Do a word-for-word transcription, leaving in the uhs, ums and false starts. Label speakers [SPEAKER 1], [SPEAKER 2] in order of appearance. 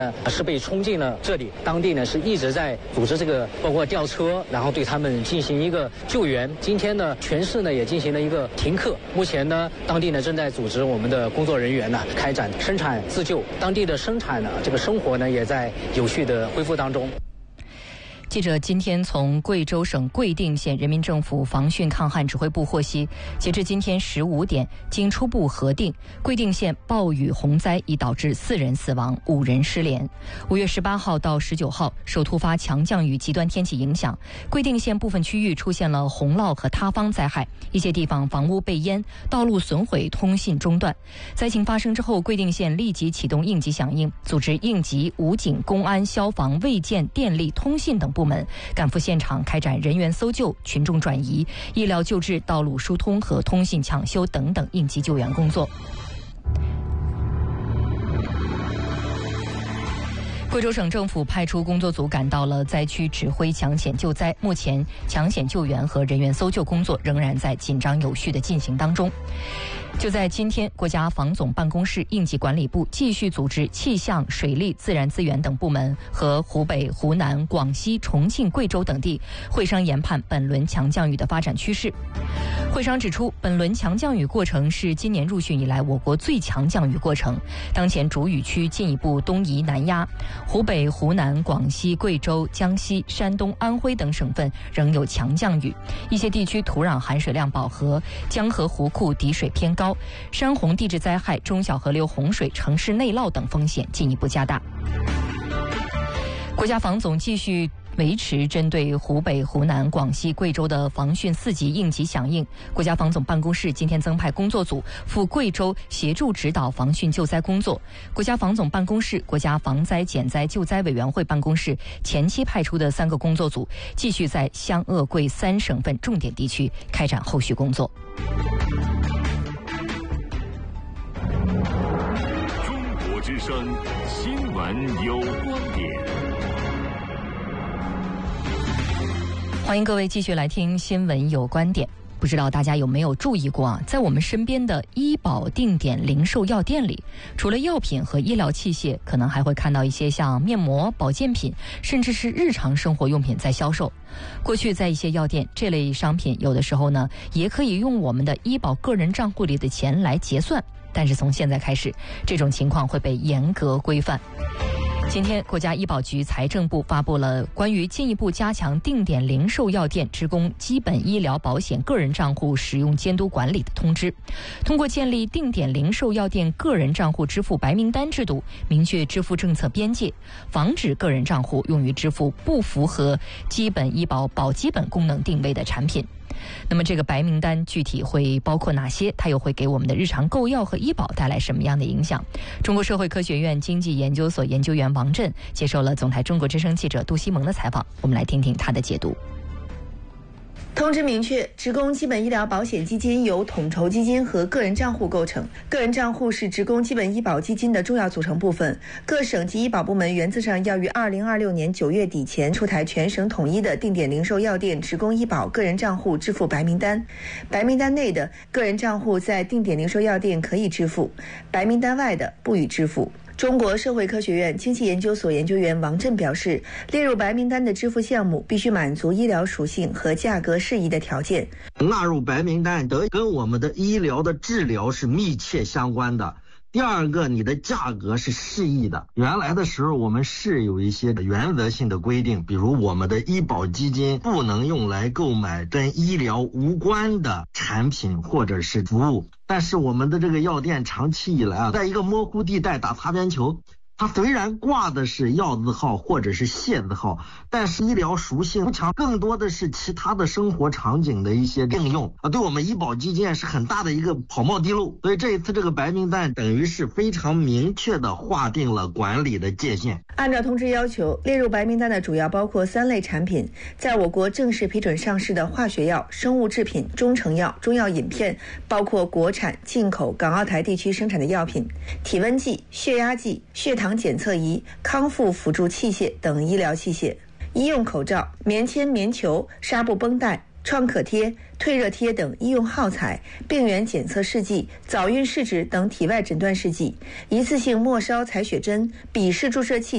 [SPEAKER 1] 呃，是被冲进了这里，当地呢是一直在组织这个，包括吊车，然后对他们进行一个救援。今天呢，全市呢也进行了一个停课。目前呢，当地呢正在组织我们的工作人员呢开展生产自救，当地的生产呢这个生活呢也在有序的恢复当中。
[SPEAKER 2] 记者今天从贵州省贵定县人民政府防汛抗旱指挥部获悉，截至今天十五点，经初步核定，贵定县暴雨洪灾已导致四人死亡，五人失联。五月十八号到十九号，受突发强降雨极端天气影响，贵定县部分区域出现了洪涝和塌方灾害，一些地方房屋被淹，道路损毁，通信中断。灾情发生之后，贵定县立即启动应急响应，组织应急、武警、公安、消防、卫健、电力、通信等部门部门赶赴现场开展人员搜救、群众转移、医疗救治、道路疏通和通信抢修等等应急救援工作。贵州省政府派出工作组赶到了灾区指挥抢险救灾，目前抢险救援和人员搜救工作仍然在紧张有序的进行当中。就在今天，国家防总办公室应急管理部继续组织气象、水利、自然资源等部门和湖北、湖南、广西、重庆、贵州等地会商研判本轮强降雨的发展趋势。会商指出，本轮强降雨过程是今年入汛以来我国最强降雨过程，当前主雨区进一步东移南压，湖北、湖南、广西、贵州、江西、山东、安徽等省份仍有强降雨，一些地区土壤含水量饱和，江河湖库底水偏高，山洪地质灾害、中小河流洪水、城市内涝等风险进一步加大。国家防总继续维持针对湖北、湖南、广西、贵州的防汛四级应急响应。国家防总办公室今天增派工作组赴贵州协助指导防汛救灾工作。国家防总办公室、国家防灾减灾救灾委员会办公室前期派出的三个工作组，继续在湘鄂贵三省份重点地区开展后续工作。
[SPEAKER 3] 中国之声新闻有观点。
[SPEAKER 2] 欢迎各位继续来听新闻有观点。不知道大家有没有注意过啊，在我们身边的医保定点零售药店里，除了药品和医疗器械，可能还会看到一些像面膜、保健品，甚至是日常生活用品在销售。过去在一些药店，这类商品有的时候呢，也可以用我们的医保个人账户里的钱来结算，但是从现在开始，这种情况会被严格规范。今天，国家医保局、财政部发布了关于进一步加强定点零售药店职工基本医疗保险个人账户使用监督管理的通知。通过建立定点零售药店个人账户支付白名单制度，明确支付政策边界，防止个人账户用于支付不符合基本医保保基本功能定位的产品。那么这个白名单具体会包括哪些？它又会给我们的日常购药和医保带来什么样的影响？中国社会科学院经济研究所研究员王震接受了总台中国之声记者杜西蒙的采访，我们来听听他的解读。
[SPEAKER 4] 通知明确，职工基本医疗保险基金由统筹基金和个人账户构成，个人账户是职工基本医保基金的重要组成部分。各省级医保部门原则上要于二零二六年九月底前出台全省统一的定点零售药店职工医保个人账户支付白名单。白名单内的个人账户在定点零售药店可以支付，白名单外的不予支付。中国社会科学院经济研究所研究员王震表示，列入白名单的支付项目必须满足医疗属性和价格适宜的条件。
[SPEAKER 5] 纳入白名单得跟我们的医疗的治疗是密切相关的。第二个，你的价格是适宜的。原来的时候我们是有一些原则性的规定，比如我们的医保基金不能用来购买跟医疗无关的产品或者是服务。但是我们的这个药店长期以来啊，在一个模糊地带打擦边球。它虽然挂的是药字号或者是械字号，但是医疗属性不强，更多的是其他的生活场景的一些应用啊，对我们医保基金是很大的一个跑冒滴漏。所以这一次这个白名单等于是非常明确的划定了管理的界限。
[SPEAKER 4] 按照通知要求，列入白名单的主要包括三类产品：在我国正式批准上市的化学药、生物制品、中成药、中药饮片，包括国产、进口、港澳台地区生产的药品；体温计、血压计、血糖检测仪、康复辅助器械等医疗器械；医用口罩、棉签、棉球、纱布绷带、创可贴、退热贴等医用耗材；病原检测试剂、早孕试纸等体外诊断试剂；一次性末梢采血针、笔式注射器。